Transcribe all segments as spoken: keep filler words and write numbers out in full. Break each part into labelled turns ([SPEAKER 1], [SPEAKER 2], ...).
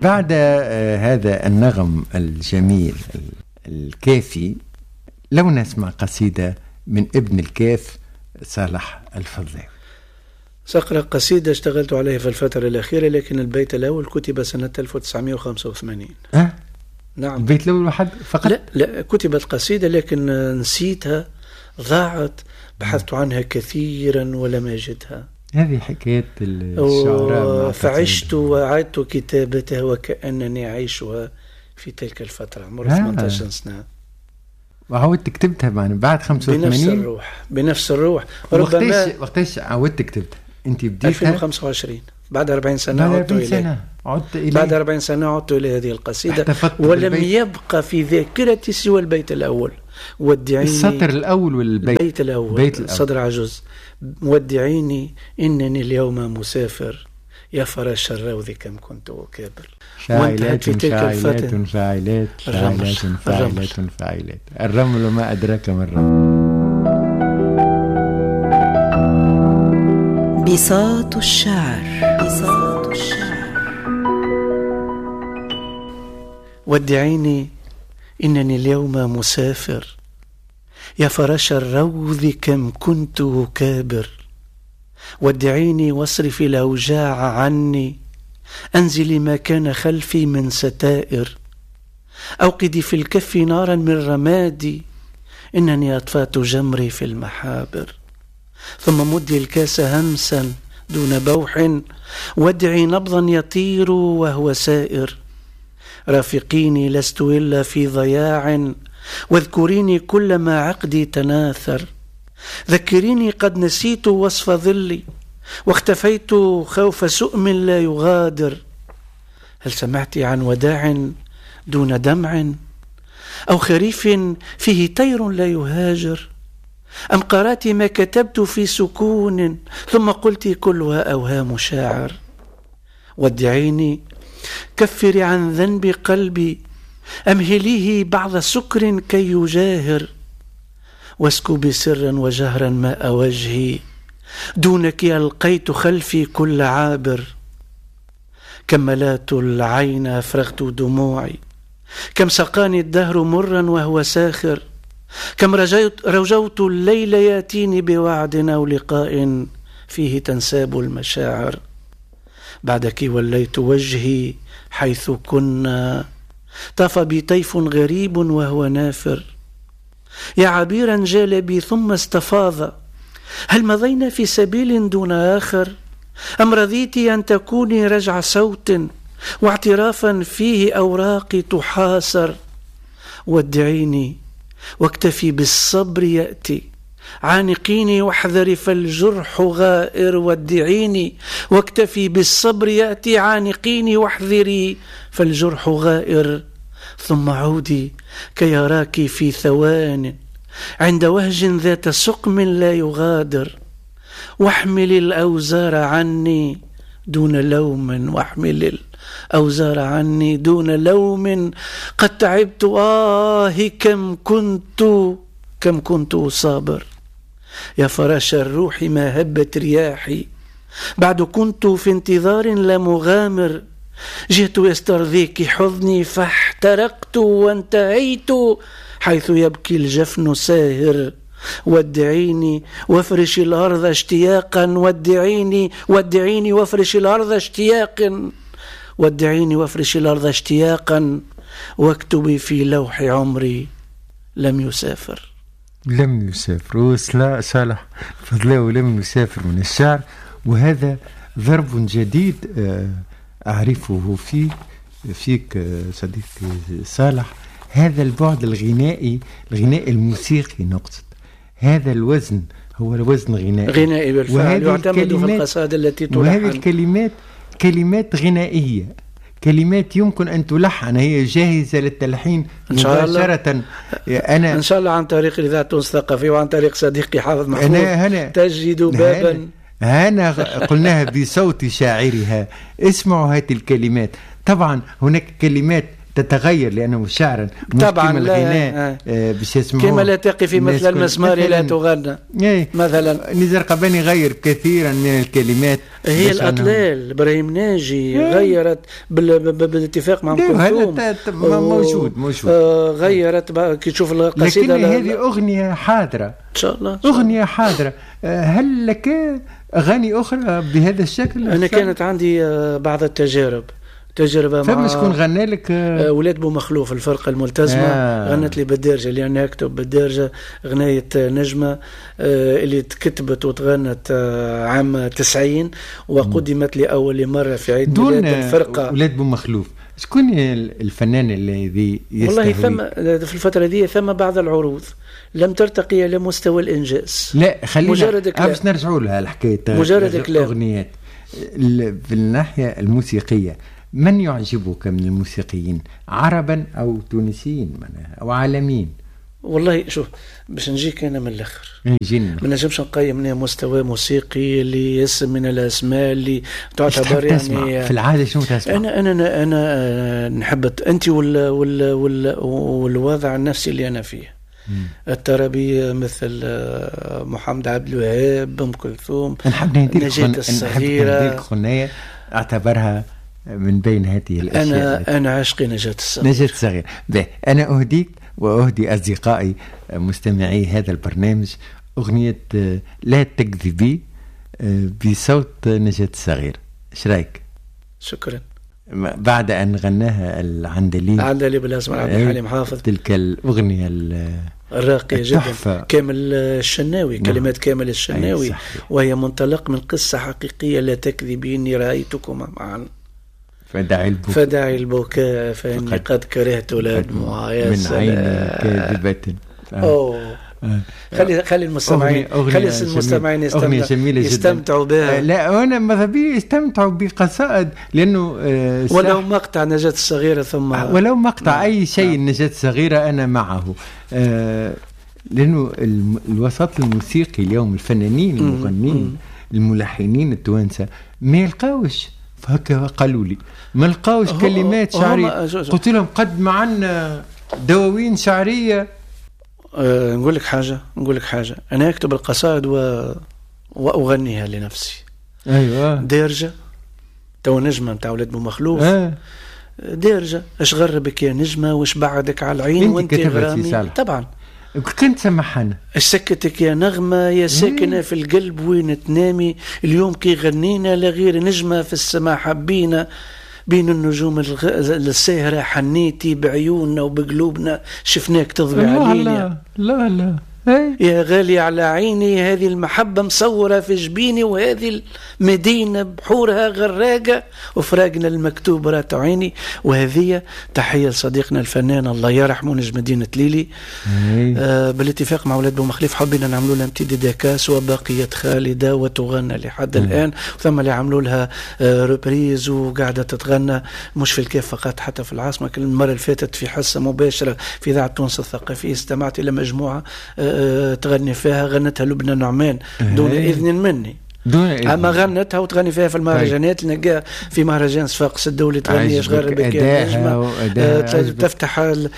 [SPEAKER 1] بعد هذا النغم الجميل الكافي لو نسمع قصيدة من ابن الكاف صالح الفضلاوي.
[SPEAKER 2] سأقرأ قصيدة اشتغلت عليها في الفترة الأخيرة، لكن البيت الأول كتب سنة ألف وتسعمائة وخمسة وثمانين.
[SPEAKER 1] أه؟
[SPEAKER 2] نعم.
[SPEAKER 1] البيت الأول واحد فقط؟
[SPEAKER 2] لا لا، كتبت قصيدة لكن نسيتها، ضاعت، بحثت عنها كثيرا ولم أجدها.
[SPEAKER 1] هذه حكاية الشعراء.
[SPEAKER 2] فعشت وعدت كتابتها وكأنني أعيشها في تلك الفترة، عمر ثمانية عشر سنة.
[SPEAKER 1] وعودت كتبتها بعد خمسة وثمانين
[SPEAKER 2] بنفس الروح بنفس الروح.
[SPEAKER 1] ربما وقتاش عودت كتبتها؟ أنت بديتها
[SPEAKER 2] ألفين وخمسة وعشرين، بعد أربعين سنة عدت إليه.
[SPEAKER 1] عدت إليه
[SPEAKER 2] بعد أربعين سنة عدت إلى هذه القصيدة، ولم يبقى في ذاكرتي سوى البيت الأول. ودعيني،
[SPEAKER 1] السطر الأول والبيت
[SPEAKER 2] البيت الأول،
[SPEAKER 1] بيت الأول.
[SPEAKER 2] صدر عجوز. ودعيني إنني اليوم مسافر، يا فرش الروض كم كنت أكابر.
[SPEAKER 1] شاعلات شاعلات فاعلات شاعلات فاعلات فاعلات. الرمل ما أدراك ما الرمل.
[SPEAKER 3] بساط الشعر. بساط الشعر.
[SPEAKER 2] ودعيني إنني اليوم مسافر، يا فرش الروض كم كنت أكابر. ودعيني واصرف الأوجاع عني، أنزل ما كان خلفي من ستائر. أوقدي في الكف نارا من رمادي، إنني أطفأت جمري في المحابر. ثم مدي الكاس همسا دون بوح، وادعي نبضا يطير وهو سائر. رافقيني لست إلا في ضياع، واذكريني كلما عقدي تناثر. ذكريني قد نسيت وصف ظلي، واختفيت خوف سؤم لا يغادر. هل سمعت عن وداع دون دمع، أو خريف فيه طير لا يهاجر؟ أم قرأت ما كتبت في سكون، ثم قلت كلها أوهام شاعر؟ ودعيني كفري عن ذنب قلبي، أمهليه بعض سكر كي يجاهر. واسكبي سرا وجهرا ماء وجهي، دونك ألقيت خلفي كل عابر. كم ملأت العين أفرغت دموعي، كم سقاني الدهر مرا وهو ساخر. كم رجوت, رجوت الليل ياتيني بوعد أو لقاء فيه تنساب المشاعر. بعدك وليت وجهي حيث كنا، طاف بي طيف غريب وهو نافر. يا عبيرا جال بي ثم استفاض، هل مضينا في سبيل دون آخر؟ أم رضيت أن تكوني رجع صوت، واعترافا فيه أوراقي تحاصر؟ ودعيني واكتفي بالصبر يأتي، عانقيني واحذري فالجرح غائر. ودعيني واكتفي بالصبر يأتي، عانقيني واحذري فالجرح غائر. ثم عودي كي يراك في ثوان، عند وهج ذات سقم لا يغادر. واحمل الأوزار عني دون لوم، واحمل الأوزار عني دون لوم. قد تعبت آه كم كنت كم كنت صابر. يا فرش الروح ما هبت رياحي، بعد كنت في انتظار لا مغامر. جئت يسترضيك حضني فاحترقت، وانتهيت حيث يبكي الجفن ساهر. ودعيني وافرش الأرض اشتياقا، ودعيني ودعيني وافرش الأرض اشتياقا، ودعيني وافرش الأرض اشتياقا. واكتبي في لوح عمري لم يسافر.
[SPEAKER 1] لم يسافر. وصلا صالح الفضلاوي لم يسافر من الشعر، وهذا ضرب جديد أعرفه فيك فيك صديقي صالح. هذا البعد الغنائي، الغناء الموسيقي نقصد، هذا الوزن هو الوزن غنائي
[SPEAKER 2] غنائي بالفعل، يعتمد في القصائد التي تلحن.
[SPEAKER 1] وهذه الكلمات كلمات غنائية، كلمات يمكن أن تلحن، هي جاهزة للتلحين مباشرة. أنا
[SPEAKER 2] إن شاء الله عن طريق الإذاعة التونسية الثقافية وعن طريق صديقي حافظ محفوظ
[SPEAKER 1] أنا هنا
[SPEAKER 2] تجد بابا.
[SPEAKER 1] أنا قلناها بصوت شاعرها. اسمعوا هذه الكلمات. طبعا هناك كلمات تتغير لأنه شعرا
[SPEAKER 2] طبعا
[SPEAKER 1] كما الغناء آه باش يسمعوه
[SPEAKER 2] كما لا تقف في مثل المسمار لا تغنى مثلا.
[SPEAKER 1] نزار قباني غير كثيرا من الكلمات.
[SPEAKER 2] هي الأطلال إبراهيم ناجي غيرت بالاتفاق مع أم كلثوم
[SPEAKER 1] موجود موجود
[SPEAKER 2] آه غيرت كي تشوف القصيدة.
[SPEAKER 1] لكن هذه أغنية حاضرة
[SPEAKER 2] إن شاء الله.
[SPEAKER 1] أغنية حاضرة. هل لك أغاني أخرى بهذا الشكل؟
[SPEAKER 2] أنا كانت عندي بعض التجارب تجربة
[SPEAKER 1] مع شكون غنى لك؟
[SPEAKER 2] ولاد بومخلوف الفرقة الملتزمة آه. غنت لي بالدارجة لأني أكتب بالدارجة غناية نجمة آه اللي تكتبت وتغنت آه عام تسعين وقدمت لي أول مرة في عيد ميلاد الفرقة.
[SPEAKER 1] ولاد بومخلوف شكون الفنان الذي يستهوي؟
[SPEAKER 2] والله ثم في الفترة دي ثم بعض العروض لم ترتقي إلى مستوى الإنجاز.
[SPEAKER 1] لا خلينا
[SPEAKER 2] مجرد كلام
[SPEAKER 1] باش نرجعوا لها الحكاية
[SPEAKER 2] مجرد كلام.
[SPEAKER 1] أغنيات في الناحية الموسيقية من يعجبك من الموسيقيين عربا أو تونسيين أو عالمين؟
[SPEAKER 2] والله شوف باش نجيك أنا من الآخر
[SPEAKER 1] ما
[SPEAKER 2] نجمش نقيم مستوى موسيقي اللي يسم من الأسماء اللي تعتبر يعني
[SPEAKER 1] في العادة شنو تسمع؟
[SPEAKER 2] أنا أنا أنا نحب أنت وال وال وال والوضع النفسي اللي أنا فيه. الترابية مثل محمد عبد الوهاب أم كلثوم نجاة الصغيرة
[SPEAKER 1] غنية أعتبرها من بين هذه الأشياء.
[SPEAKER 2] أنا أنا عاشقي نجاة الصغيرة.
[SPEAKER 1] نجاة الصغيرة. أنا أهديك وأهدي أصدقائي مستمعي هذا البرنامج أغنية لا تكذبي بصوت نجاة الصغيرة. إيش رأيك؟
[SPEAKER 2] شكرا.
[SPEAKER 1] بعد أن غناها العندليب
[SPEAKER 2] العندليب بالأسماء عبد الحليم حافظ
[SPEAKER 1] تلك الأغنية
[SPEAKER 2] الراقية جدا كامل الشناوي كلمات كامل الشناوي وهي منطلق من قصة حقيقية لا تكذبي إني رأيتكما معا
[SPEAKER 1] فدعي البكاء
[SPEAKER 2] فدعي البكاء فإني قد كرهت الدموع
[SPEAKER 1] من عين كاذبة.
[SPEAKER 2] أوه خلي خلي المستمعين خلي المستمعين يستمتعوا بها.
[SPEAKER 1] لا أنا ماذا بي يستمتعوا بقصائد لأنه
[SPEAKER 2] آه ولو مقطع نجاة الصغيرة ثم
[SPEAKER 1] ولو مقطع أي شيء نجاة الصغيرة أنا معه آه لأنه الوسط الموسيقي اليوم الفنانين المغنين الملحنين التوانسة ما يلقاوش فهكا قالوا لي ما لقاوش كلمات شعرية. قلت لهم قد معنا دواوين شعرية.
[SPEAKER 2] أه نقول لك حاجة نقول لك حاجة أنا أكتب القصائد و... وأغنيها لنفسي.
[SPEAKER 1] أيوة
[SPEAKER 2] دارجة تو نجمة متاع ولاد بومخلوف
[SPEAKER 1] آه.
[SPEAKER 2] دارجة اش غربك يا نجمة واش بعدك على العين وانت غرامي. طبعا
[SPEAKER 1] كنت سمحنا
[SPEAKER 2] سكتك يا نغمة يا ساكنة في القلب وين تنامي اليوم كي غنينا لغير نجمة في السماء حبينا بين النجوم الساهرة حنيتي بعيوننا وبقلوبنا شفناك تضوي علينا.
[SPEAKER 1] لا لا لا
[SPEAKER 2] يا غالي على عيني هذه المحبة مصورة في جبيني وهذه المدينة بحورها غراقة وفراقنا المكتوب رات عيني. وهذه تحية لصديقنا الفنان الله يرحمه نجم مدينة ليلي آه بالاتفاق مع ولاد بومخليف حبينا نعملوا لها امتداد داكاس وبقية خالدة وتغنى لحد الآن ثم اللي عملوا لها آه ريبريز وقاعدة تتغنى مش في الكيف فقط حتى في العاصمة. المرة اللي فاتت في حصة مباشرة في إذاعة تونس الثقافية استمعت إلى مجموعة آه تغني فيها غنتها لبنى نعمان دون إذن مني
[SPEAKER 1] دون إذن.
[SPEAKER 2] أما غنتها وتغني فيها في المهرجانات لنلقاها في مهرجان صفاقس الدولي تغني أشغال بكاء نجمة أه تفتح على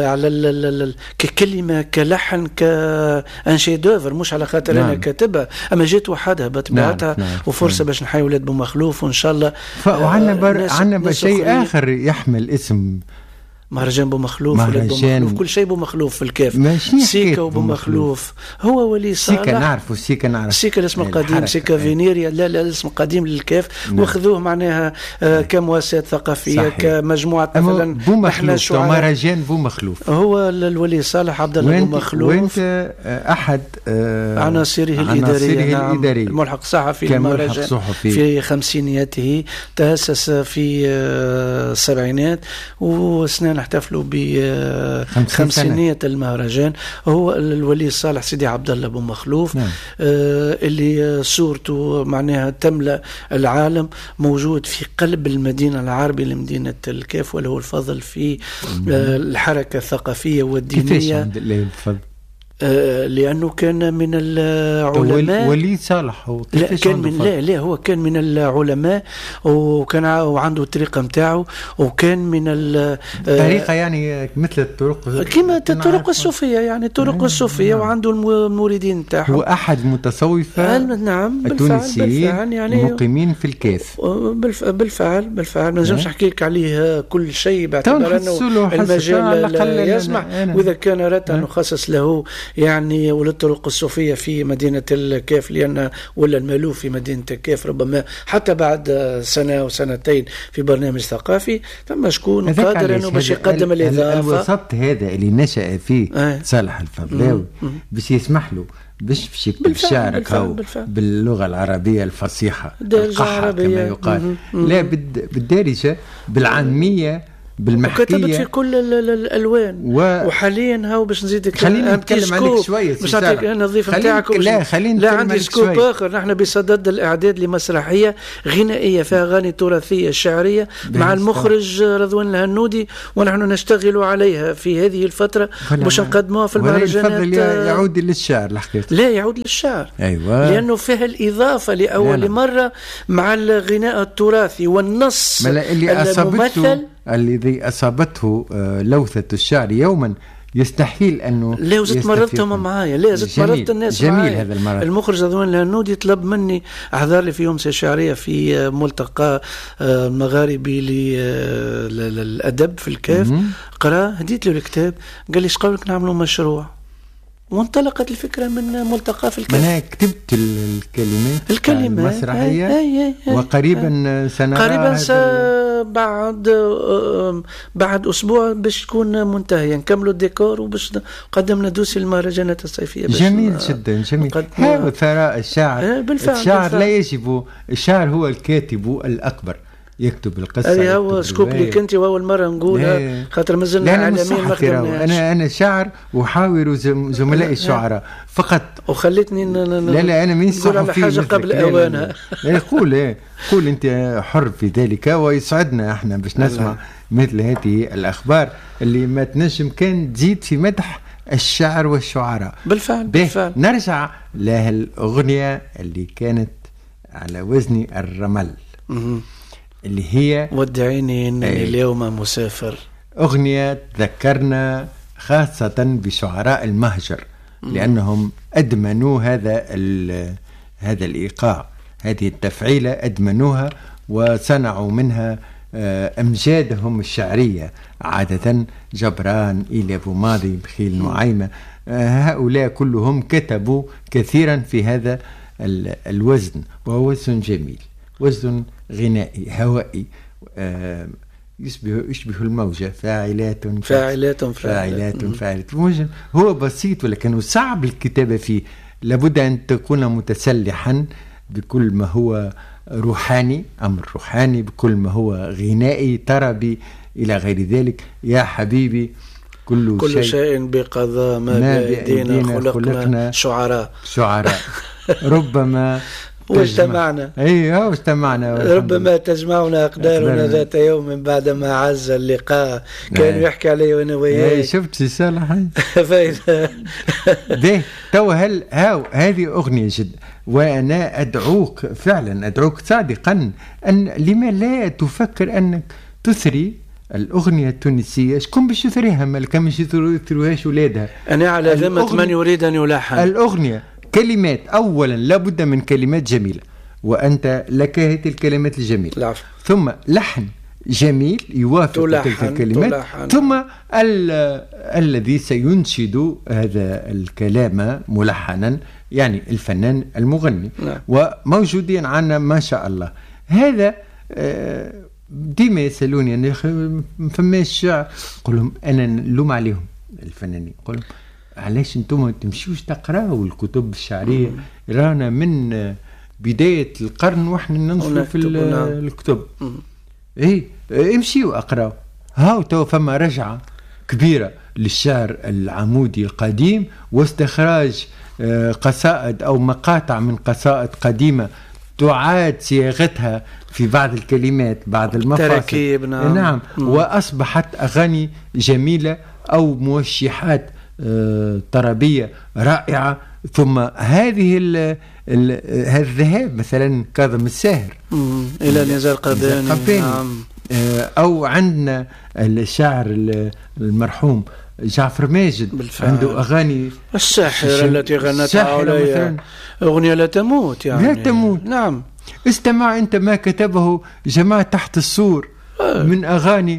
[SPEAKER 2] ال ككلمة كلحن كأنشي دوفر مش على خاطر نعم. أنا كاتبها أما جيت وحدها بطبيعتها نعم. نعم. وفرصة باش نحيي ولاد بومخلوف وإن شاء الله
[SPEAKER 1] وعنا بر... عنا شيء آخر يحمل اسم
[SPEAKER 2] مهرجان بومخلوف ولاد بومخلوف كل شيء بومخلوف في الكاف سيكا وبومخلوف هو ولي صالح
[SPEAKER 1] سيكا نعرفه سيكا نعرف
[SPEAKER 2] سيكا الاسم القديم سيكا فينيريا لا لا الاسم القديم للكاف نعم. واخذوه معناها آه كمؤسسة ثقافية صحيح. كمجموعة مثلا
[SPEAKER 1] بومخلوف مهرجان بومخلوف
[SPEAKER 2] هو الولي صالح عبد الله بومخلوف
[SPEAKER 1] وانت أحد آه
[SPEAKER 2] عناصره الإدارية نعم ملحق صحفي للمهرجان في خمسينياته تأسس في آه السبعينات وسنة احتفلوا بخمسينية المهرجان. هو الولي صالح سيدي عبد الله بومخلوف نعم. آه اللي صورته معناها تملأ العالم موجود في قلب المدينة العربية لمدينة الكاف وله الفضل في آه الحركة الثقافية والدينية.
[SPEAKER 1] كيفاش عنده الفضل؟
[SPEAKER 2] آه لأنه كان من العلماء.
[SPEAKER 1] وليد صالح هو
[SPEAKER 2] لا كان من لا لا هو كان من العلماء وكان وعنده الطريقة متاعه وكان من
[SPEAKER 1] الطريقة يعني مثل الطرق
[SPEAKER 2] كما الطرق الصوفية يعني الطرق الصوفية وعنده المريدين نتاعه.
[SPEAKER 1] هو أحد المتصوفة
[SPEAKER 2] نعم
[SPEAKER 1] التونسيين يعني المقيمين في الكاف.
[SPEAKER 2] بالفعل بالفعل ما نجمش نحكي لك عليه كل شيء باعتبار أنه المجال لا يسمح، وإذا كان أردت أن نخصص له يعني وللطرق الصوفية في مدينة الكاف لأن ولا المالوف في مدينة الكاف ربما حتى بعد سنة وسنتين في برنامج ثقافي ثم شكون قادر أنه باش يقدم الإضافة.
[SPEAKER 1] الوسط هذا اللي نشأ فيه آه. صالح الفضلاوي باش يسمح له باش باش يكتب الشعر باللغة العربية الفصيحة القحة كما يقال. مم. مم. لا بالدارجة بالعامية بالمحكية
[SPEAKER 2] وكتبت في كل الألوان و... وحاليا هاو باش نزيدك
[SPEAKER 1] خليني نتكلم عنك شوية
[SPEAKER 2] باش نعطيك النظيفة نتاعك
[SPEAKER 1] خلين... لا خليني
[SPEAKER 2] لا عندي سكوب آخر. نحن بصدد الإعداد لمسرحية غنائية فيها أغاني تراثية شعرية مع المخرج رضوان الهنودي ونحن نشتغل عليها في هذه الفترة باش نقدموها في المهرجانات.
[SPEAKER 1] الفضل يعود للشعر الحقيقة.
[SPEAKER 2] لا يعود للشعر
[SPEAKER 1] أيوة.
[SPEAKER 2] لأنه فيها الإضافة لأول لا. مرة مع الغناء التراثي والنص الممثل
[SPEAKER 1] الذي أصابته لوثة الشعر يوما يستحيل أنه
[SPEAKER 2] لا زدت مرضتهم معايا لا زدت مرضت الناس
[SPEAKER 1] جميل
[SPEAKER 2] معايا.
[SPEAKER 1] هذا المرض.
[SPEAKER 2] المخرج رضوان الهنودي طلب مني أحضر لي في يوم شعرية في ملتقى مغاربي للأدب في الكاف. قرأ هديت له الكتاب قال لي شقولك نعملوا مشروع وانطلقت الفكرة من ملتقى في الكاف.
[SPEAKER 1] أنا كتبت الكلمات
[SPEAKER 2] الكلمات
[SPEAKER 1] المسرحية أي أي أي وقريبا سنة
[SPEAKER 2] قريبا س... بعد بعد أسبوع باش تكون منتهية نكملوا الديكور وباش قدمنا دوسي المهرجانات الصيفية.
[SPEAKER 1] جميل جدا جميل. هذا ثراء الشاعر.
[SPEAKER 2] بالفعل
[SPEAKER 1] الشاعر
[SPEAKER 2] بالفعل.
[SPEAKER 1] لا يجب الشاعر هو الكاتب الأكبر يكتب القصة.
[SPEAKER 2] هذه هو سكوب اللي كنت أول مرة نقولها خاطر مازلنا عالمين ما خدمناش.
[SPEAKER 1] أنا أنا شاعر وحاور زملائي الشعراء فقط
[SPEAKER 2] وخلتني ن...
[SPEAKER 1] لا لا أنا مين
[SPEAKER 2] نقول على حاجة قبل أوانها.
[SPEAKER 1] قول إيه قول أنت حر في ذلك ويسعدنا إحنا باش نسمع مثل هذه الأخبار اللي ما تنجم كان تزيد في مدح الشعر والشعراء.
[SPEAKER 2] بالفعل بالفعل.
[SPEAKER 1] نرجع لهالأغنية اللي كانت على وزن الرمل م- اللي هي
[SPEAKER 2] ودعيني إنني أي. اليوم مسافر.
[SPEAKER 1] أغنية تذكرنا خاصة بشعراء المهجر لأنهم أدمنوا هذا هذا الإيقاع هذه التفعيلة أدمنوها وصنعوا منها أمجادهم الشعرية عادة جبران إلى أبو ماضي بخيل نعيمة هؤلاء كلهم كتبوا كثيرا في هذا الوزن وهو وزن جميل وزن غنائي هوائي آه يشبه يشبه الموجة فاعلات
[SPEAKER 2] فاعلات
[SPEAKER 1] فاعلات فاعلات هو بسيط ولكنه صعب الكتابة فيه. لابد أن تكون متسلحا بكل ما هو روحاني أمر روحاني بكل ما هو غنائي طربي إلى غير ذلك. يا حبيبي كل,
[SPEAKER 2] كل
[SPEAKER 1] شيء,
[SPEAKER 2] شيء بقضاء ما بأيدينا خلقنا, خلقنا شعراء
[SPEAKER 1] شعراء ربما
[SPEAKER 2] واجتمعنا
[SPEAKER 1] ايوه واجتمعنا
[SPEAKER 2] ربما تجمعنا اقدارنا ذات يوم بعد ما عز اللقاء كان يحكي علي وانا وياه.
[SPEAKER 1] شفت سي صالح فايده ده تو هل هاو هذه اغنيه جد وانا ادعوك فعلا ادعوك صادقا ان لما لا تفكر انك تثري الأغنية التونسية شكون باش يثريها مالك مش يثروهاش ولادها.
[SPEAKER 2] أنا على ذمة من يريد أن يلحن
[SPEAKER 1] الأغنية كلمات أولا لابد من كلمات جميلة وأنت لك هذه الكلمات الجميلة
[SPEAKER 2] لعف.
[SPEAKER 1] ثم لحن جميل يوافق تلك الكلمات تلحن. ثم الذي سينشد هذا الكلام ملحنا يعني الفنان المغني
[SPEAKER 2] لا.
[SPEAKER 1] وموجودين عنا ما شاء الله. هذا ديما يسألوني أنا فماش شعر قل لهم أنا نلوم عليهم الفنانين قل لهم علاش انتم تمشيوش تقراوا الكتب الشعريه رانا من بدايه القرن واحنا ننشر في الكتب ايه امشيوا اقراوا هاو تو فما رجعه كبيره للشعر العمودي القديم واستخراج قصائد او مقاطع من قصائد قديمه تعاد صياغتها في بعض الكلمات بعض المفاصل
[SPEAKER 2] نعم.
[SPEAKER 1] نعم واصبحت اغاني جميله او موشحات طربية رائعة. ثم هذه ال ال هذا الذهاب مثلا كاظم الساهر
[SPEAKER 2] إلى نزار قباني.
[SPEAKER 1] نعم. أو عندنا الشاعر المرحوم جعفر ماجد بالفعل. عنده أغاني
[SPEAKER 2] الساحرة التي غنتها عليها أغنية لا تموت يعني
[SPEAKER 1] لا تموت.
[SPEAKER 2] نعم.
[SPEAKER 1] استمع أنت ما كتبه جماعة تحت السور آه. من أغاني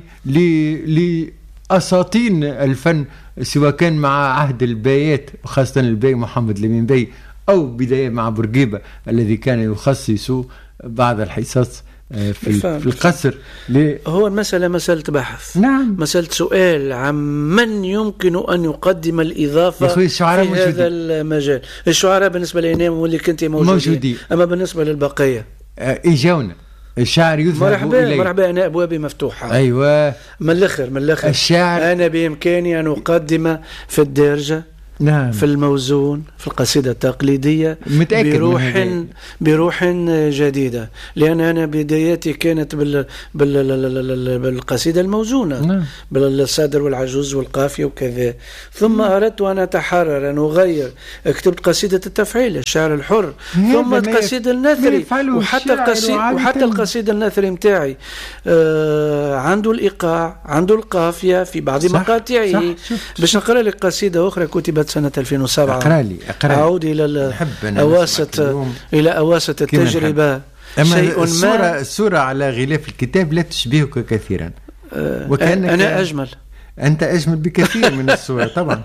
[SPEAKER 1] لأساطين الفن، سواء كان مع عهد البايات خاصة الباي محمد لمين باي، أو بداية مع بورقيبة الذي كان يخصص بعض الحصص في, في القصر.
[SPEAKER 2] هو المسألة مسألة بحث.
[SPEAKER 1] نعم.
[SPEAKER 2] مسألة سؤال عن من يمكن أن يقدم الإضافة في موجودين. هذا المجال. الشعراء بالنسبة لنا واللي كنت موجودين. موجودين أما بالنسبة للبقية
[SPEAKER 1] إجاونا الشاعر يذهب
[SPEAKER 2] مرحبا
[SPEAKER 1] إليه.
[SPEAKER 2] مرحبا، أنا أبوابي مفتوحة.
[SPEAKER 1] أيوة
[SPEAKER 2] من الأخر من الأخر
[SPEAKER 1] الشاعر
[SPEAKER 2] أنا بإمكاني أن أقدم في الدارجة.
[SPEAKER 1] نعم.
[SPEAKER 2] في الموزون في القصيدة التقليدية بروح بروح جديدة، لأن أنا بداياتي كانت بال بال بالقصيدة الموزونة.
[SPEAKER 1] نعم.
[SPEAKER 2] بالصدر والعجوز والقافية وكذا. ثم أردت أن أتحرر أن أغير، كتبت قصيدة التفعيل الشعر الحر، ثم القصيدة النثري، وحتى القصيدة وحتى القصيدة النثري متاعي آه عنده الإيقاع عنده القافية في بعض مقاطعه. باش نقرأ لك قصيدة أخرى كتبت سنة ألفين وسبعة.
[SPEAKER 1] أقرأ لي أقرأ لي.
[SPEAKER 2] أعود إلى أواسط إلى أواسط التجربة.
[SPEAKER 1] شيء الصورة ما الصورة على غلاف الكتاب لا تشبهك كثيرا.
[SPEAKER 2] أه وكأنك أنا أجمل.
[SPEAKER 1] أنت أجمل بكثير من الصورة طبعا.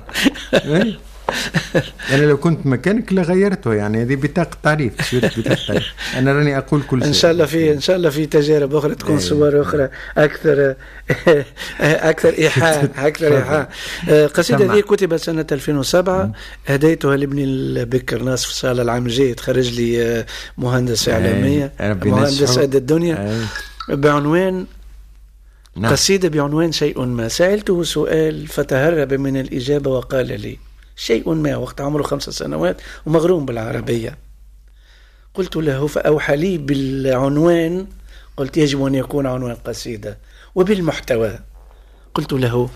[SPEAKER 1] أنا لو كنت مكانك لغيرته، يعني هذه بطاقة تعريف. بطاقة تعريف. أنا راني أقول كل شيء.
[SPEAKER 2] إن شاء الله في إن شاء الله في تجارب أخرى تكون صور أخرى أكثر أكثر إيحاء أكثر إيحاء. قصيدة هذه كتبت سنة ألفين وسبعة، هديتها لابني البكر ناصف في الصالة العام الجاي، تخرج لي مهندس إعلامية مهندس قد الدنيا، بعنوان نعم. قصيدة بعنوان شيء ما. سألته سؤال فتهرب من الإجابة وقال لي شيء ما، وقت عمره خمس سنوات ومغروم بالعربية. قلت له فأوحى لي بالعنوان، قلت يجب أن يكون عنوان قصيدة. وبالمحتوى قلت له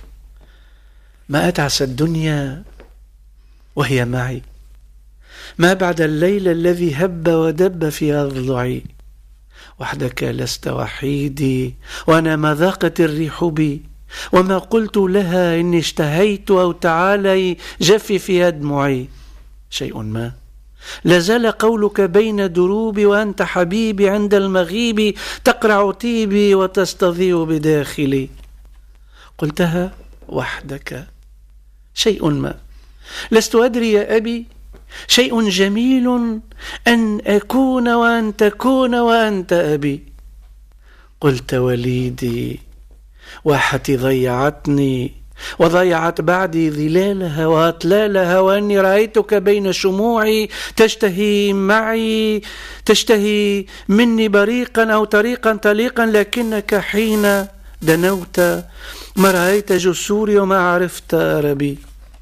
[SPEAKER 2] ما أتعس الدنيا وهي معي، ما بعد الليل الذي هب ودب في أضلعي، وحدك لست وحيدي وأنا ما ذاقت الريح بي، وما قلت لها إني اشتهيت أو تعالي جفي في أدمعي. شيء ما لازال قولك بين دروبي، وأنت حبيبي عند المغيب تقرع طيبي وتستضيء بداخلي. قلتها وحدك. شيء ما لست أدري يا أبي، شيء جميل أن أكون وأن تكون وأنت أبي. قلت وليدي واحتي ضيعتني وضيعت بعدي ظلالها وأطلالها، وأني رأيتك بين شموعي تشتهي معي تشتهي مني بريقا أو طريقا طليقا، لكنك حين دنوت ما رأيت جسوري وما عرفت ربي.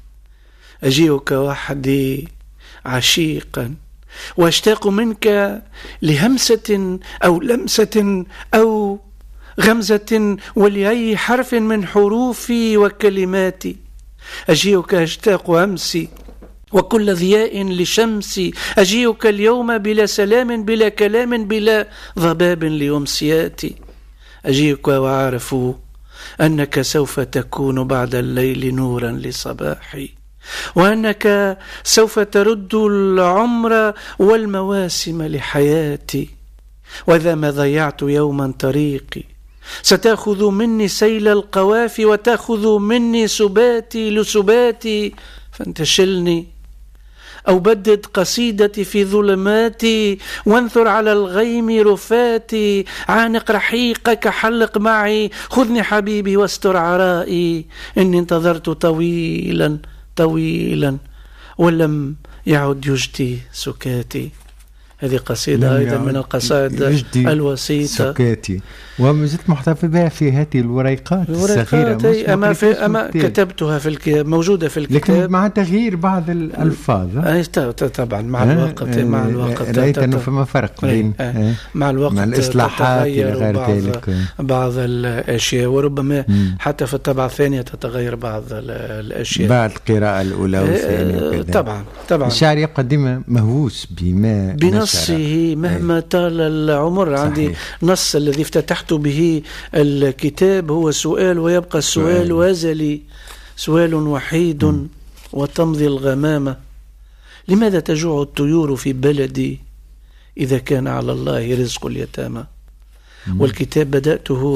[SPEAKER 2] أجيئك وحدي عشيقا واشتاق منك لهمسة أو لمسة أو غمزة ولأي حرف من حروفي وكلماتي. أجيئك أشتاق أمسي وكل ضياء لشمسي، أجيئك اليوم بلا سلام بلا كلام بلا ضباب لأمسياتي. أجيئك وأعرف أنك سوف تكون بعد الليل نورا لصباحي، وأنك سوف ترد العمر والمواسم لحياتي. وإذا ما ضيعت يوما طريقي ستأخذ مني سيل القوافي، وتأخذ مني سباتي لسباتي، فانتشلني أو بدد قصيدتي في ظلماتي، وانثر على الغيم رفاتي. عانق رحيقك حلق معي، خذني حبيبي واستر عرائي. إني انتظرت طويلا طويلا ولم يعد يجدي سكاتي. هذه قصيدة أيضا من القصائد الوسيطة
[SPEAKER 1] سكاتي، وما زلت محتفظ بها في هذه الوريقات الصغيرة.
[SPEAKER 2] أما, في أما كتبتها في الكتاب، موجودة في الكتاب،
[SPEAKER 1] لكن مع تغيير بعض الألفاظ.
[SPEAKER 2] أي طبعا مع الوقت آه مع الوقت
[SPEAKER 1] رأيت أنه فما فرق بين
[SPEAKER 2] آه آه مع الوقت
[SPEAKER 1] مع الإصلاحات إلى غير ذلك،
[SPEAKER 2] بعض الأشياء، وربما مم. حتى في الطبعة الثانية تتغير بعض الأشياء
[SPEAKER 1] بعد القراءة الأولى والثانية.
[SPEAKER 2] آه طبعا طبعا
[SPEAKER 1] الشعر يبقى ديما مهووس بما
[SPEAKER 2] بنصه مهما طال العمر. عندي صحيح. نص الذي افتتحت به الكتاب هو سؤال، ويبقى السؤال وازلي، سؤال وحيد م. وتمضي الغمامة: لماذا تجوع الطيور في بلدي إذا كان على الله رزق اليتامى؟ والكتاب بدأته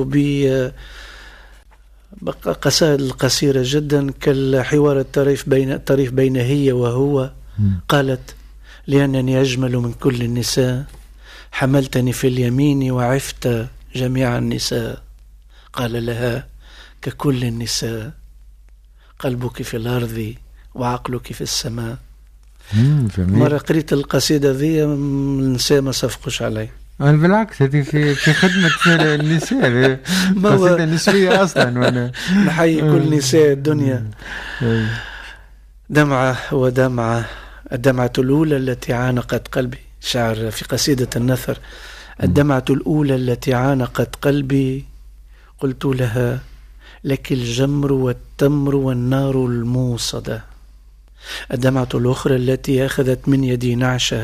[SPEAKER 2] بقصائد القصيرة جدا كالحوار الطريف بين الطريف بين هي وهو. م. قالت: لأنني أجمل من كل النساء، حملتني في اليمين وعفت جميع النساء. قال لها: ككل النساء، قلبك في الأرض وعقلك في السماء. مرة قريت القصيدة ذي النساء ما صفقش علي.
[SPEAKER 1] أنا بالعكس هذه في في خدمة النساء، قصيدة نسوية أصلا، وأنا
[SPEAKER 2] نحيي كل نساء الدنيا. دمعة ودمعة، الدمعة الأولى التي عانقت قلبي، شعر في قصيدة النثر: الدمعة الأولى التي عانقت قلبي، قلت لها: لك الجمر والتمر والنار الموصدة. الدمعة الأخرى التي أخذت من يدي نعشة